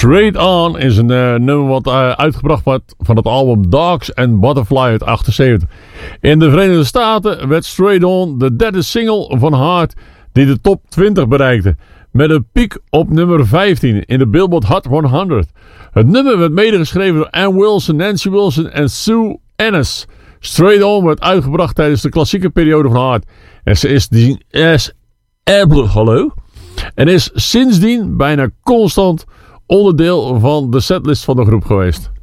Straight On is een nummer wat uitgebracht wordt van het album Dogs and Butterfly uit 78. In de Verenigde Staten werd Straight On de derde single van Heart die de top 20 bereikte. Met een piek op nummer 15 in de Billboard Hot 100. Het nummer werd medegeschreven door Ann Wilson, Nancy Wilson en Sue Ennis. Straight On werd uitgebracht tijdens de klassieke periode van Heart. En ze is sindsdien bijna constant onderdeel van de setlist van de groep geweest.